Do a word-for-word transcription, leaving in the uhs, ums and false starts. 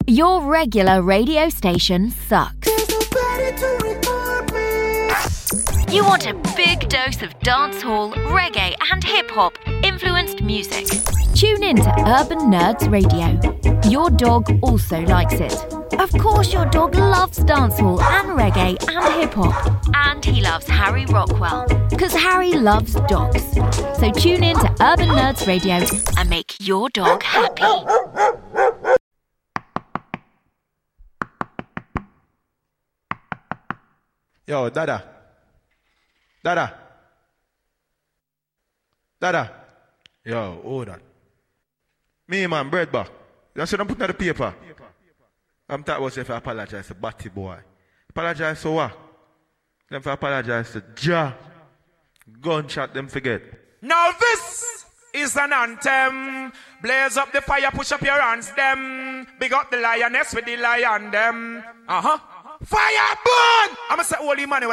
Your regular radio station sucks. You want a big dose of dancehall, reggae and hip-hop influenced music? Tune in to Urban Nerds Radio. Your dog also likes it. Of course your dog loves dancehall and reggae and hip-hop. And he loves Harry Rockwell, because Harry loves dogs. So tune in to Urban Nerds Radio and make your dog happy. Yo, Dada. Dada. Dada. Yo, hold on. Me, man, bread back. You see them putting on the paper. I'm talking about if I apologize to Batty boy. Apologize to what? Them for apologize to Ja. Gunshot them forget. Now this is an anthem. Blaze up the fire, push up your hands, them. Big up the lioness with the lion, them. Uh-huh. Fire burn! I'm going to say holy man.